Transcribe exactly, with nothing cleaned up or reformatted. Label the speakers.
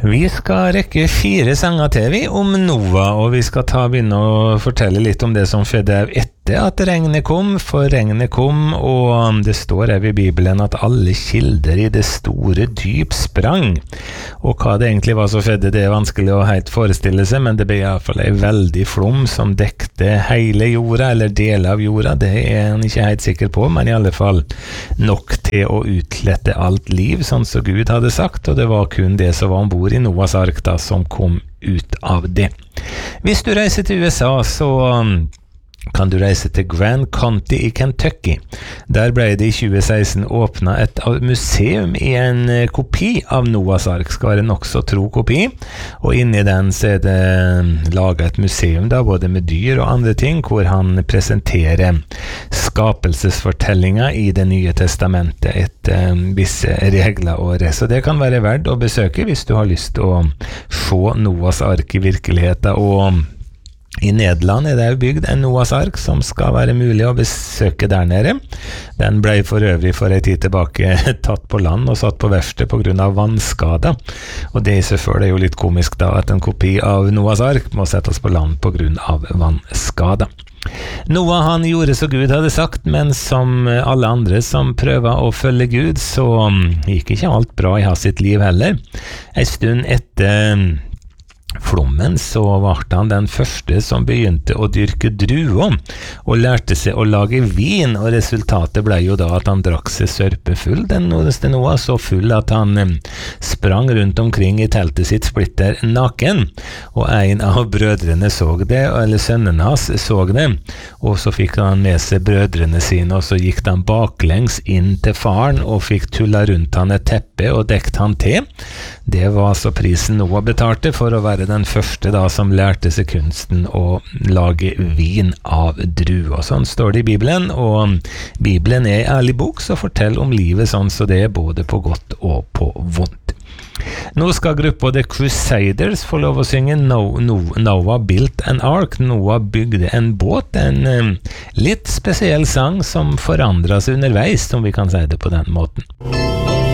Speaker 1: Vi skal rekke fire sanger til vi om Noah, og vi skal ta begynne å fortelle litt om det som skjedde etter at regnet kom, for regnet kom, og det står her i Bibelen at alle kilder i det store dyp sprang. Og hva det egentlig var som skjedde, det er vanskelig å helt forestille seg, men det ble i hvert fall en veldig flom som dekte hele jorda, eller deler av jorda, det er han ikke helt sikker på, men i alle fall nok til å utlette alt liv, sånn som Gud hadde sagt, og det var kun det som var ombord i Noahs ark da, som kom ut av det. Hvis du reiser til U S A, så kan du reise til Grand County i Kentucky. Der ble det i tjue seksten åpnet et museum i en kopi av Noahs ark, skal være nok så tro kopi, og inni den så er det laget et museum da, både med dyr og andre ting, hvor han presenterer skapelsesfortellinger i det nye testamentet etter um, visse regler og det. Så det kan være verdt å besøke hvis du har lyst til å se Noahs ark i virkeligheten, og i Nederland er det bygd en Noahs ark som skal være mulig å besøke der nede. Den ble for øvrig for en tid tilbake tatt på land og satt på verksted på grunn av vannskader. Og det i seg selv er jo litt komisk da, at en kopi av Noahs ark må settes på land på grunn av vannskader. Noah han gjorde så Gud hadde sagt, men som alle andre som prøver å følge Gud, så gikk ikke alt bra i hans sitt liv heller. En stund etter flommen så var han den første som begynte å dyrke druer og lærte seg å lage vin, og resultatet ble jo da at han drakk seg sørpefull, den nordeste Noah, så full at han sprang rundt omkring i teltet sitt splitter naken, og en av brødrene så det, eller sønnene hans så det, og så fikk han med seg brødrene sine, og så gikk de baklengs inn til faren og fikk tulla rundt han et teppe og dekt han til. Det var altså prisen Noah betalte for å være den første da som lærte seg kunsten å lage vin av druer. Sånn står det i Bibelen, og Bibelen er en ærlig bok som forteller om livet sånn så det er både på godt og på vondt. Nå skal gruppa The Crusaders få lov å synge no, no, Noah Built an Ark. Noah bygde en båt, en um, litt spesiell sang som forandret seg underveis, om vi kan si det på den måten.